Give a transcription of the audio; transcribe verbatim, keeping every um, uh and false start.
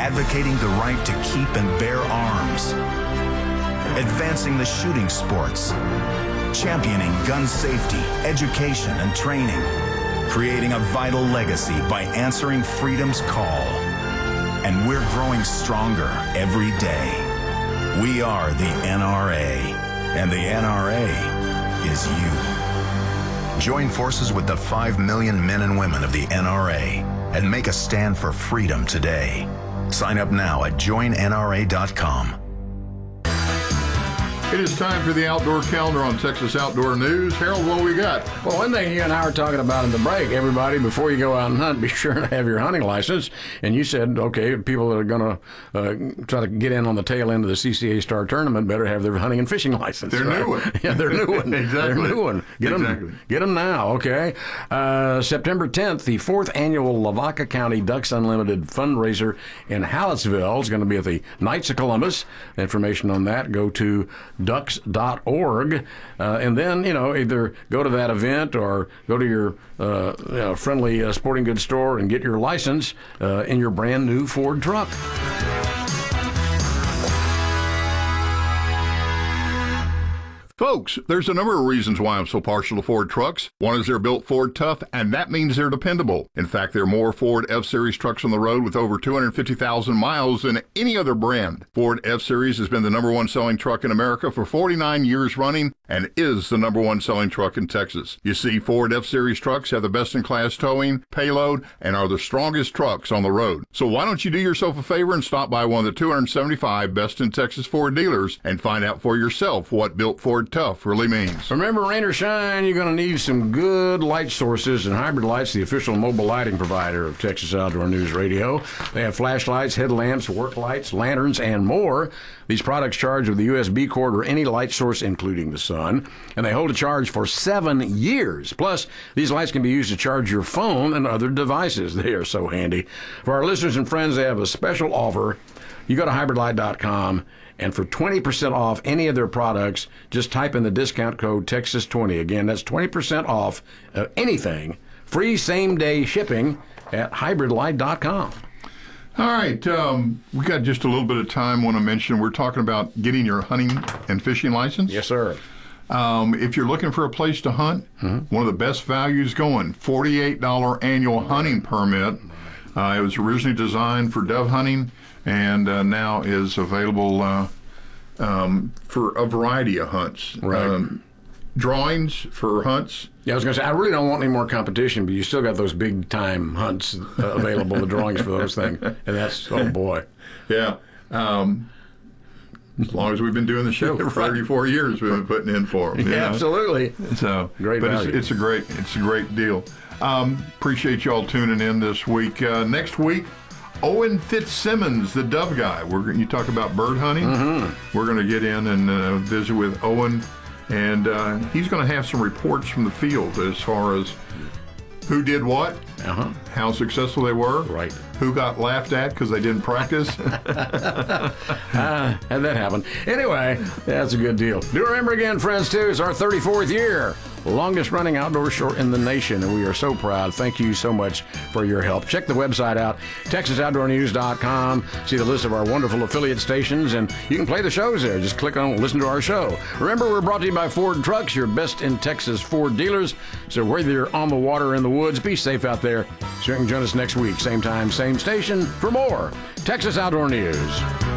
advocating the right to keep and bear arms, advancing the shooting sports, championing gun safety, education, and training, creating a vital legacy by answering freedom's call. And we're growing stronger every day. We are the N R A, and the N R A is you. Join forces with the five million men and women of the N R A and make a stand for freedom today. Sign up now at join N R A dot com. It is time for the Outdoor Calendar on Texas Outdoor News. Harold, what we got? Well, one thing you and I were talking about in the break, everybody, before you go out and hunt, be sure to have your hunting license. And you said, okay, people that are going to uh, try to get in on the tail end of the C C A Star Tournament better have their hunting and fishing license. Their right? new one. Yeah, their new one. Exactly. Their new one. Get exactly. them, get them now, okay? Uh, September tenth, the fourth annual Lavaca County Ducks Unlimited fundraiser in Hallettsville is going to be at the Knights of Columbus. Information on that, go to ducks dot org, uh, and then, you know, either go to that event or go to your uh, you know, friendly uh, sporting goods store and get your license uh, in your brand new Ford truck. Folks, there's a number of reasons why I'm so partial to Ford trucks. One is they're built Ford tough, and that means they're dependable. In fact, there are more Ford F-Series trucks on the road with over two hundred fifty thousand miles than any other brand. Ford F-Series has been the number one selling truck in America for forty-nine years running and is the number one selling truck in Texas. You see, Ford F-Series trucks have the best-in-class towing, payload, and are the strongest trucks on the road. So why don't you do yourself a favor and stop by one of the two hundred seventy-five best-in-Texas Ford dealers and find out for yourself what built Ford tough really means. Remember, rain or shine, you're going to need some good light sources, and Hybrid Lights, the official mobile lighting provider of Texas Outdoor News Radio. They have flashlights, headlamps, work lights, lanterns, and more. These products charge with the U S B cord or any light source, including the sun, and they hold a charge for seven years. Plus, these lights can be used to charge your phone and other devices. They are so handy. For our listeners and friends, they have a special offer. You go to hybrid light dot com, and for twenty percent off any of their products, just type in the discount code Texas twenty. Again, that's twenty percent off uh, anything. Free same-day shipping at hybrid light dot com. All right, um, we got just a little bit of time. I want to mention we're talking about getting your hunting and fishing license. Yes, sir. Um, if you're looking for a place to hunt, mm-hmm. one of the best values going, forty-eight dollars annual hunting permit. Uh, it was originally designed for dove hunting and uh, now is available uh, um, for a variety of hunts. Right. Um, drawings for hunts. Yeah, I was going to say, I really don't want any more competition, but you still got those big-time hunts uh, available, the drawings for those things. And that's, oh, boy. Yeah. Um, as long as we've been doing the show for thirty-four years, we've been putting in for them. Yeah, know? Absolutely. So, great but value. It's, it's a great, it's a great deal. Um, appreciate y'all tuning in this week. Uh, next week, Owen Fitzsimmons, the dove guy. We're you talk about bird hunting. Mm-hmm. We're going to get in and uh, visit with Owen, and uh, he's going to have some reports from the field as far as who did what, uh-huh. how successful they were, right? Who got laughed at because they didn't practice. uh, had that happen. Anyway, that's a good deal. Do remember again, friends, too, it's our thirty-fourth year. Longest running outdoor show in the nation, and we are so proud. Thank you so much for your help. Check the website out, texas outdoor news dot com. See the list of our wonderful affiliate stations, and you can play the shows there. Just click on listen to our show. Remember, we're brought to you by Ford Trucks, your best in Texas Ford dealers. So whether you're on the water or in the woods, be safe out there. So you can join us next week, same time, same station, for more Texas Outdoor News.